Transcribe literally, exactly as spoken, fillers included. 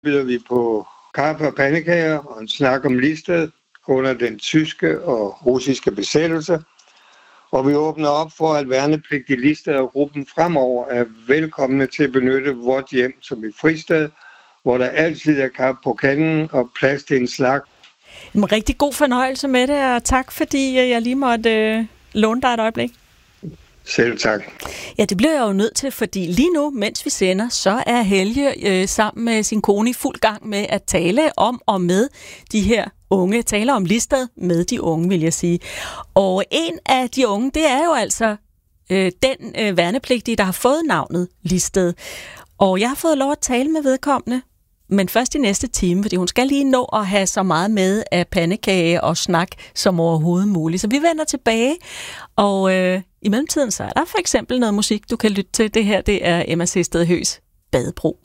byder vi på kaffe og pandekager og en snak om Listed under den tyske og russiske besættelse. Og vi åbner op for, at værnepligtige Listed og gruppen fremover er velkomne til at benytte vort hjem som et fristed, hvor der altid er kaffe på kanden og plads til en slag. En rigtig god fornøjelse med det, og tak fordi jeg lige måtte øh, låne dig et øjeblik. Selv tak. Ja, det bliver jeg jo nødt til, fordi lige nu, mens vi sender, så er Helge øh, sammen med sin kone i fuld gang med at tale om og med de her unge. Taler om Listed med de unge, vil jeg sige. Og en af de unge, det er jo altså øh, den øh, værnepligtige, der har fået navnet Listed. Og jeg har fået lov at tale med vedkommende, men først i næste time, fordi hun skal lige nå at have så meget med af pandekage og snak som overhovedet muligt. Så vi vender tilbage, og øh, i mellemtiden så er der for eksempel noget musik, du kan lytte til. Det her, det er Emma Sested Høghs Badebro.